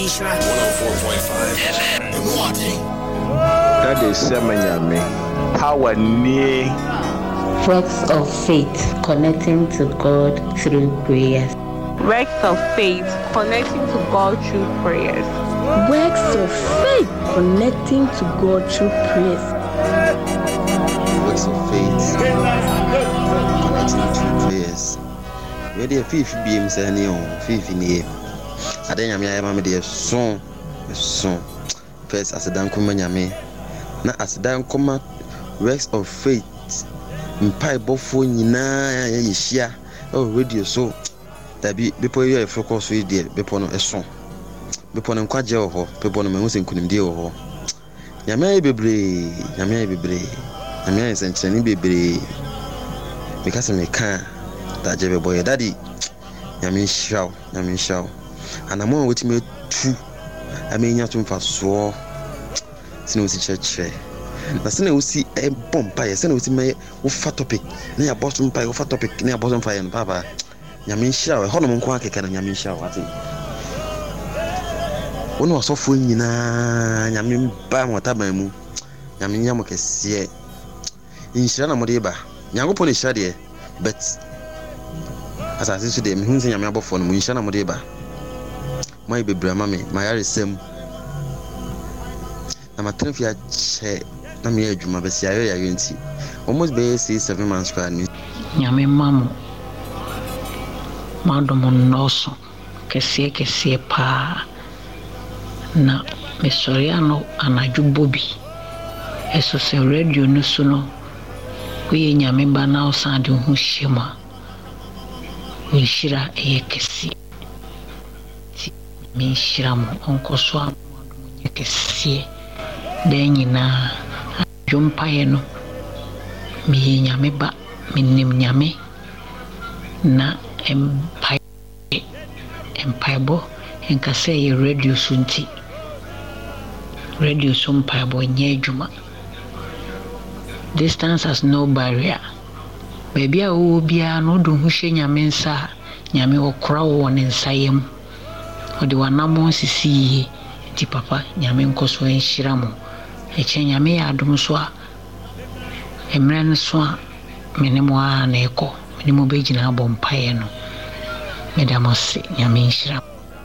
That is Semanyame. Power near. Works of faith connecting to God through prayers. Works of faith connecting to God through prayers. Works of faith connecting to God through prayers. Works of faith connecting to prayers. Where the fifth beams and neon, fifth in the air. I think I'm a song. First, as a dan come nyame. Na as a dan come works of faith. Mpai bofo nyina ya share. Oh, radio so. Dabi before you focus with the before no eson. Before no kwaje ho, before no mehu senkunimdie ho. Nyame bebre. Nyame sencheni bebre. Because me kan that jebe boy daddy. Nyame shaw. And I'm with me too. I mean, you have to so. Sino church. Na sene we see a bomb pie, sene we see me wo fat topic. Na ya bottom pie, wo fat topic, na ya bottom fire no papa. Nyame hia we hono mo nko akeka na nyame hia wate. Wono asofo nyina nyame ba motaba mu. Nyame nyamo kese. Inhira na mode ba. Nyankopon ne hia de, but asase so de me hu se nyame abofo no mu inhira na mode ba. My baby mama, my arisem. Na matrafia che na me adwuma be sia ya yenti. Almost be 7 months kwa ni. Nyame mamu. Madomo noso kese pa. Na mesoriano anajubobi. Eso se radio no so no. We nyame ba na osande hu hima. We shira kese. Me shiramu onko so amodo kese den nyina adwompaye no me nyame ba menim nyame na empaibo enkase ye radio sunti radio sumpaibo nye adwuma. Distance has no barrier. Baby a wo bia no do hu hye nyame nsa nyame okora wo ne nsayem. Odi wanamo sisi ti papa nyame nkoso enhira mo eche nyame ya adom so a emre no so a menemo a na eko menemo begina abompaye no medamose nyame enhira.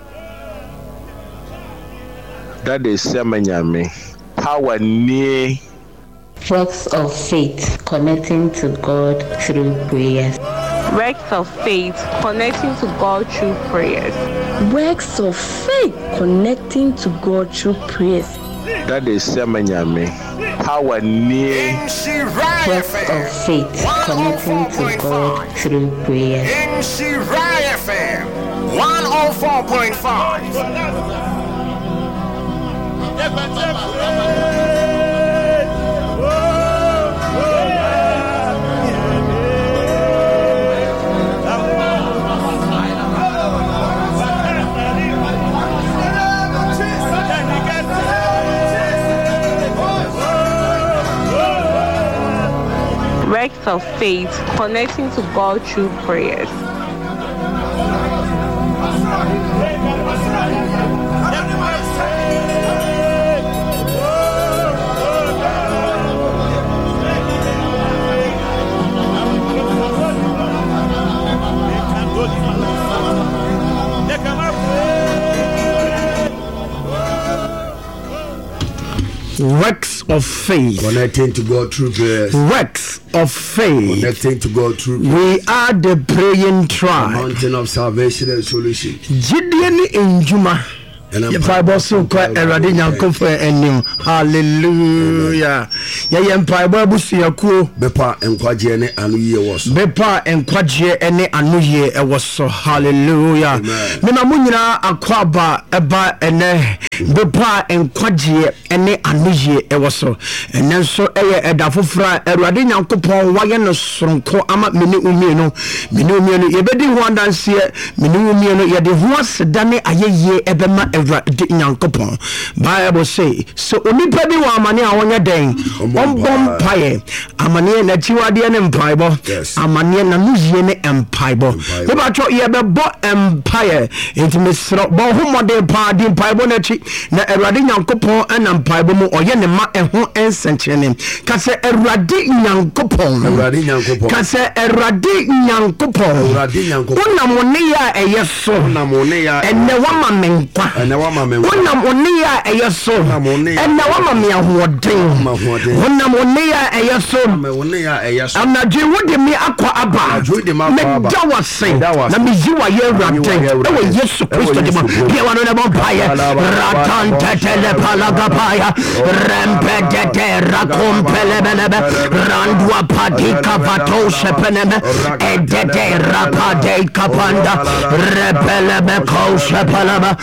That is Semanyame. Power near. Works of faith connecting to God through prayers. Works of faith connecting to God through prayers. Works of faith connecting to God through prayers. That is Semanyame. Power near. Works of faith connecting to God through prayers. Shirai FM 104.5. Works of faith connecting to God through prayers. Works of faith connecting to God through prayers. Works of faith connecting to God through prayers. We are the praying tribe. The mountain of salvation and solution. Gideon Injuma. Bible so called Erade Nyankofo enim. Hallelujah. Ye Bible busuakuo bepa enkwaje ne anuye woso. Bepa enkwaje ene anuye ewoso. Hallelujah. Me na munyina akwaba eba ene bepa enkwaje ene anuye ewoso. Ene so eye edafofra Erade Nyankopon waye no soronko ama mene umie no yebedi ho adanse mene umie no yede ho asedane ayeye ebema Nyankopon. Bible say so onipa bi wa amane a wonya den ombom paye amane na chiwade ne mpaibo amane na nuzie ne empaibo we ba cho ye be bo empire intimesro bo homode pa di mpaibo na chi na Awurade Nyankopɔn ana mpaibo mu oye ne ma eho ensenkyene ka se Awurade Nyankopɔn ka se Awurade Nyankopɔn unamone ya eyeso ene wama menkwa unamone ya eyeso ene wama me ahoden unamone ya eyeso amnaje wode me akwa aba me dawase na me yiwa ye Awurade ewe Yesu Kristo de mo bia wano na bompaye ratante tele palagapaya rempedete rakompele belebe randwa padika vato shepeneme edete rapade kapanda repelebe koshepalaba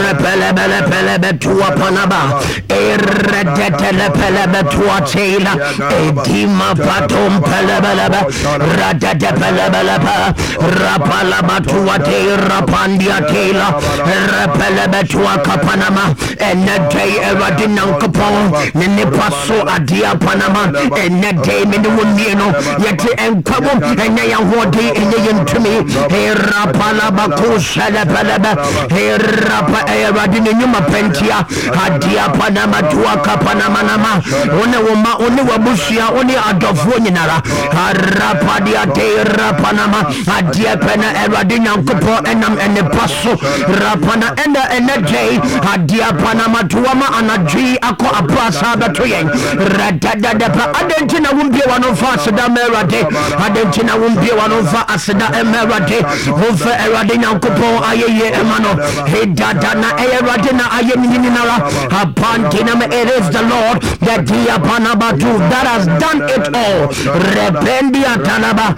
repelebe tuwa panaba eredete lepelebe tuwa chela edima patom pelebelebe radete pelebelebe rapalaba tuwa te rapandia tela repelebe tuwa kapanama enede Awurade Nyankopɔn ne paso adia panama enede me ne wonieno yete enkwabo enye ya hode enye yentumi rapalaba kushalepelebe rapa Awurade ne nyuma pentia adia panama tuwa kapanama nama one wabusia one adofo nyinara rapadia te rapanama adia pena Awurade Nyankopɔn enam ene paso rapana enede adia panama tuwama anadwi ako apasa betoyen radada pa adentina wumbie wanofa aseda merade adentina wumbie wanofa aseda emerade wofa Awurade Nyankopɔn ayeye emano hedada na Awurade na ayemnyinara apantina me it is the Lord that dia panabatu that has done it all rependi atanaba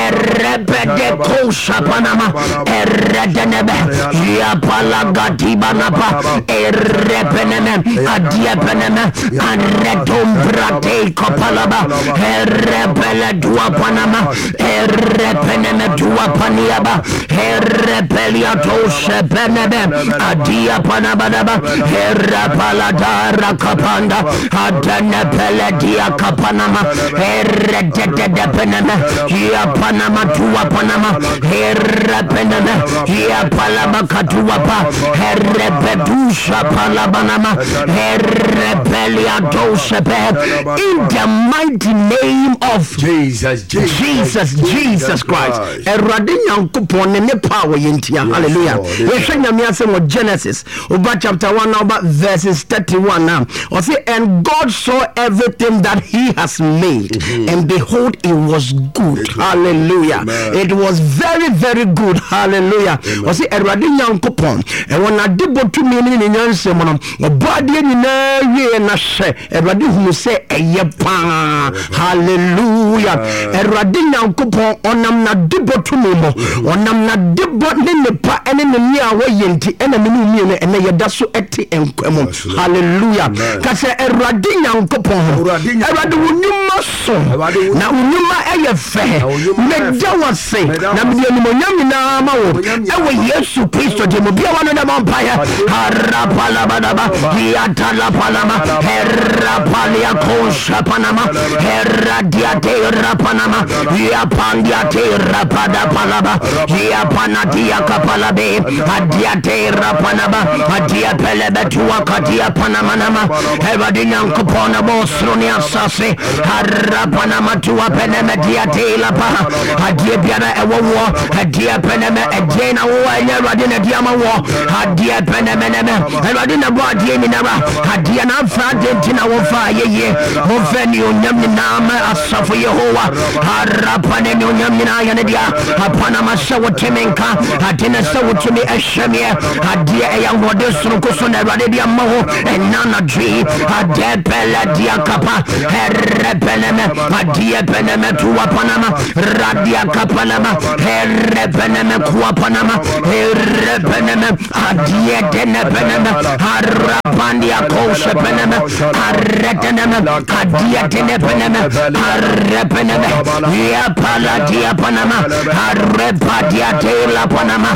erebede kosha panama eredenebe ya palagati banapa repeneme adiepeneme anredombrate kopalaba repele dua panama repeneme dua paniaba repelia toshe penebe adia panabadaba repaladara kapanda adene pele dia kapanama redede peneme ya panama dua panama repeneme ya palama katua pa repedusha palabanama rebelia dosepe in the mighty name of Jesus Christ. Awurade Nyankopɔn ne power yentia. Hallelujah. Yehwɛ nyame asɛm wɔ Genesis over chapter 1 now about verses 31 now. Or say, and God saw everything that he has made and behold it was good. Hallelujah. It was very very good. Hallelujah. Or say Awurade Nyankopɔn and when I did but to me in nyansɛm no obade nyina wie na hwɛ Awurade hu sɛ ɛyɛ pa. Hallelujah. Awurade Nyankopɔn onam na debɔ to me mo onam na debɔ ne nipa ene ne ni a wɔyɛ nti ena me nu ne ene yɛda so ɛte enkwam. Hallelujah. Ka sɛ Awurade Nyankopɔn Awurade wonuma so na wonuma ɛyɛ fɛ meda wase na me animonyam nyinaa ma wo ɛwɔ Yesu Kristo de mo bia wano na mampaya harapalabadaba yatalapalama herapalia kosha panama heradiate rapanama yapandiate rapada palaba yapanatia kapalabe adiate rapanaba adia pelebe tuwa katia panamanama Awurade Nyankopɔn na bosroni asase harapanama tuwa peneme diate lapa adie biara ewowo adie peneme edena wo Awurade na diama wo adie peneme Awurade na bo adie minara adie na fra dentina wo fa yeye wo fani onyam na ma asafo Yehowa harapane ni onyam na ya ne dia apana ma shawo temenka adina shawo tumi ehwemie adie eya ngode soro koso na Awurade dia ma ho enana dwi ade pele dia kapa herepeleme adie peneme tuwa panama radia kapalama herepeleme kuwa panama herepeleme adie dene peneme harapandia koshe peneme arreteneme adie dene peneme arrepeneme ya paladia panama arrepadia tela panama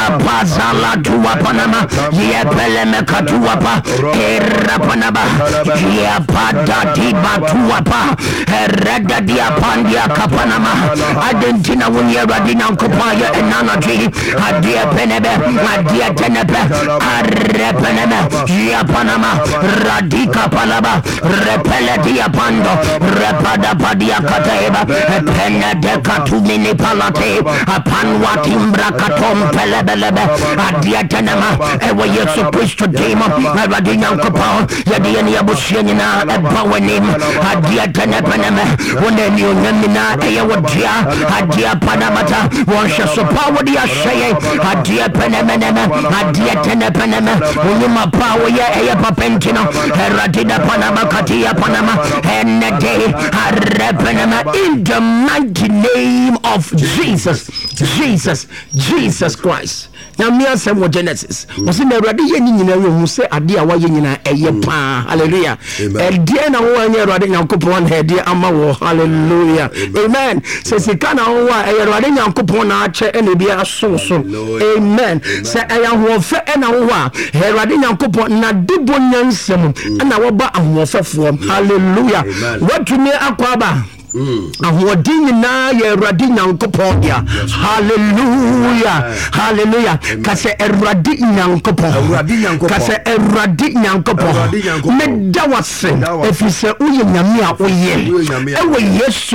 apazala tuwa panama ya peleme katuwa pa erapanaba ya Radadi Batuapa, Radadia Pandia Kapanama, Argentina Wunya Radina Kopaya and Nanaji, Adia Penebe, Adia Tenepe, Arepeneme, Giapanama, Radika Palaba, Repeledia Pando, Repada Padia Kateba, Penedeca to Mini Palate, Apanwa Timbra Katom Pelebelebe, Adia Tenema, and we are supposed to demon, Radina Kopa, Yadiania Bushina, a power name, Adia Tenepeneme, when they knew Nemina, Ayawadia, Adia Panamata, Washa Sopawa, the Ashay, Adia Penemeneme, Adia Tenepeneme, Unima Power, Aya Papentino, Radina Panama, Katia Panama, and the day, Arepenema, in the mighty name of Jesus Christ. Now, me and some Genesis was in the Radia who say, Adia, why you know, a hallelujah. And dear, now one year riding on coupon head, dear Amawo, hallelujah. Amen. Says he can't know why a riding on coupon archer and be a so. Amen. Say, I am warfare and a war. A riding on coupon, not dibonian sim, and our back and warfare form. Hallelujah. What to me, Aquaba? Ahwadi na ye radi nyankopon ya. Hallelujah. Kase eradi nyankopon. Kase eradi nyankopon. Medawase efise uye nyame a oye. Ewe Yesu